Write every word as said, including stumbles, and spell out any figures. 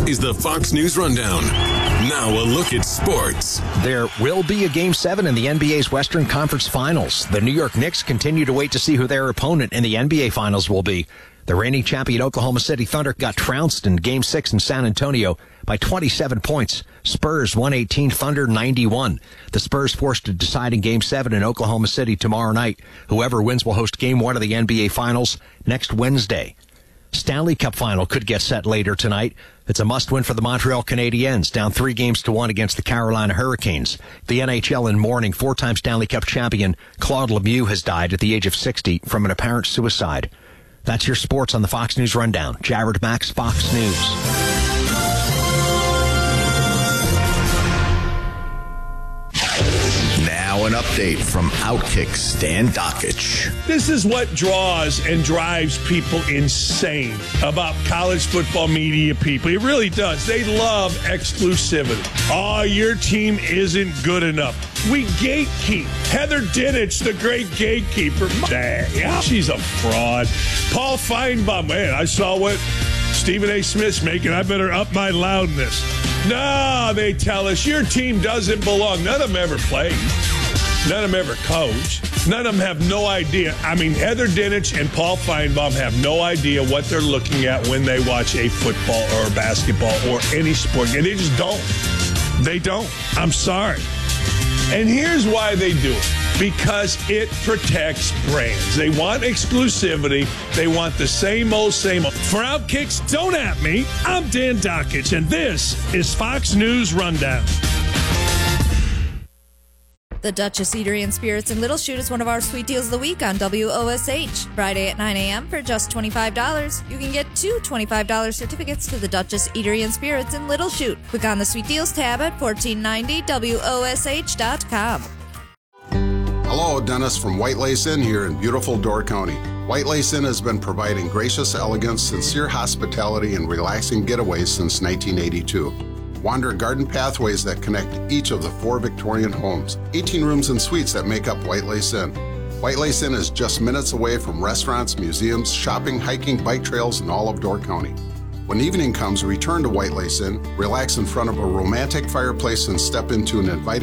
is the Fox News Rundown. Now a look at sports. There will be a Game seven in the N B A's Western Conference Finals. The New York Knicks continue to wait to see who their opponent in the N B A Finals will be. The reigning champion Oklahoma City Thunder got trounced in Game six in San Antonio by twenty-seven points. Spurs one eighteen, Thunder ninety-one. The Spurs forced a deciding Game seven in Oklahoma City tomorrow night. Whoever wins will host Game one of the N B A Finals next Wednesday. Stanley Cup Final could get set later tonight. It's a must-win for the Montreal Canadiens, down three games to one against the Carolina Hurricanes. The N H L in mourning, four-time Stanley Cup champion Claude Lemieux has died at the age of sixty from an apparent suicide. That's your sports on the Fox News Rundown. Jared Max, Fox News. Now an update from Outkick Stan Dockich. This is what draws and drives people insane about college football media people. It really does. They love exclusivity. Oh, your team isn't good enough. We gatekeep. Heather Dinich, the great gatekeeper. Yeah, she's a fraud. Paul Feinbaum, man, I saw what Stephen A. Smith's making. I better up my loudness. No, they tell us your team doesn't belong. None of them ever played. None of them ever coached. None of them have no idea. I mean, Heather Dinich and Paul Feinbaum have no idea what they're looking at when they watch a football or a basketball or any sport. And they just don't. They don't. I'm sorry. And here's why they do it. Because it protects brands. They want exclusivity. They want the same old, same old. For Outkicks, don't at me. I'm Dan Dockich, and this is Fox News Rundown. The Duchess Eatery and Spirits in Little Chute is one of our sweet deals of the week on W O S H. Friday at nine a.m. for just twenty-five dollars. You can get two twenty-five dollars certificates to the Duchess Eatery and Spirits in Little Chute. Click on the Sweet Deals tab at fourteen ninety W O S H dot com. Hello, Dennis from White Lace Inn here in beautiful Door County. White Lace Inn has been providing gracious elegance, sincere hospitality, and relaxing getaways since nineteen eighty-two. Wander garden pathways that connect each of the four Victorian homes. eighteen rooms and suites that make up White Lace Inn. White Lace Inn is just minutes away from restaurants, museums, shopping, hiking, bike trails, and all of Door County. When evening comes, return to White Lace Inn, relax in front of a romantic fireplace, and step into an inviting